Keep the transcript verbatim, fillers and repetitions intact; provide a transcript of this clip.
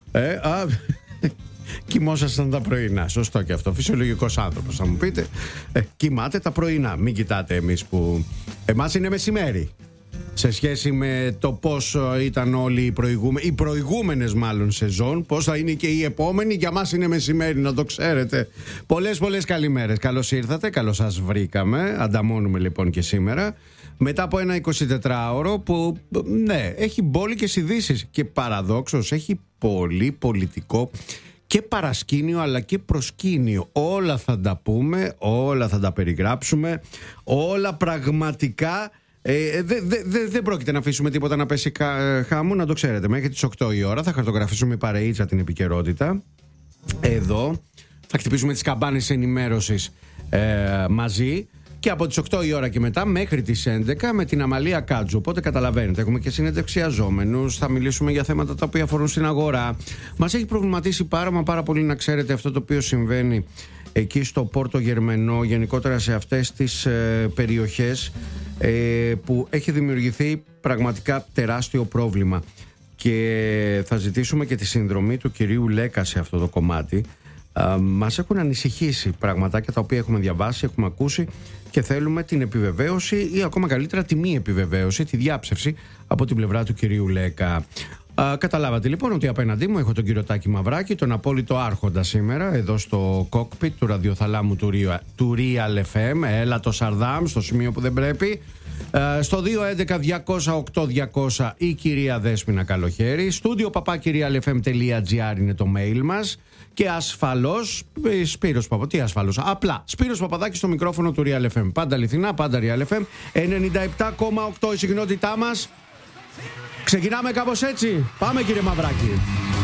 Ε, α, κοιμόσασταν τα πρωινά. Σωστό και αυτό. Φυσιολογικός άνθρωπος θα μου πείτε. Ε, κοιμάτε τα πρωινά. Μην κοιτάτε εμείς που. Εμάς είναι μεσημέρι. Σε σχέση με το πώς ήταν όλοι οι προηγούμενοι, οι προηγούμενες μάλλον σεζόν, πώς θα είναι και οι επόμενοι, για μας είναι μεσημέρι, να το ξέρετε. Πολλές πολλές καλημέρες. Καλώς ήρθατε, καλώς σας βρήκαμε. Ανταμώνουμε λοιπόν και σήμερα. Μετά από ένα εικοσιτετράωρο που, ναι, έχει μπόλικες ειδήσεις και παραδόξως έχει πολύ πολιτικό και παρασκήνιο αλλά και προσκήνιο. Όλα θα τα πούμε, όλα θα τα περιγράψουμε, όλα πραγματικά. Ε, δεν δε, δε, δε πρόκειται να αφήσουμε τίποτα να πέσει κα, χάμου, να το ξέρετε. Μέχρι τις οκτώ η ώρα θα χαρτογραφήσουμε παρεΐτσα την επικαιρότητα. Εδώ θα χτυπήσουμε τις καμπάνες ενημέρωσης ε, μαζί. Και από τις οκτώ η ώρα και μετά μέχρι τις έντεκα με την Αμαλία Κάτζου. Οπότε καταλαβαίνετε, έχουμε και συνεντευξιαζόμενους. Θα μιλήσουμε για θέματα τα οποία αφορούν στην αγορά. Μας έχει προβληματίσει πάρα μα πάρα πολύ να ξέρετε αυτό το οποίο συμβαίνει εκεί στο Πόρτο Γερμενό, γενικότερα σε αυτές τις ε, περιοχές ε, που έχει δημιουργηθεί πραγματικά τεράστιο πρόβλημα. Και θα ζητήσουμε και τη συνδρομή του κυρίου Λέκα σε αυτό το κομμάτι. Uh, μας έχουν ανησυχήσει πραγματάκια τα οποία έχουμε διαβάσει, έχουμε ακούσει και θέλουμε την επιβεβαίωση ή ακόμα καλύτερα τη μη επιβεβαίωση, τη διάψευση από την πλευρά του κυρίου Λέκα. Uh, καταλάβατε λοιπόν ότι απέναντί μου έχω τον κύριο Τάκη Μαυράκη, τον απόλυτο άρχοντα σήμερα εδώ στο κόκπιτ του ραδιοθαλάμου του, του Real εφ εμ. Έλα το Σαρδάμ στο σημείο που δεν πρέπει. Uh, στο δύο έντεκα διακόσια οκτώ διακόσια η κυρία Δέσποινα Καλοχέρη. Στούντιο παπάκι real f m τελεία g r είναι το mail μας. Και ασφαλώς Σπύρος Παπα... Τι ασφαλώς, απλά Σπύρος Παπαδάκης στο μικρόφωνο του Real εφ εμ. Πάντα αληθινά, πάντα Real εφ εμ. ενενήντα επτά κόμμα οκτώ η συχνότητά μας. Ξεκινάμε κάπως έτσι. Πάμε κύριε Μαυράκη.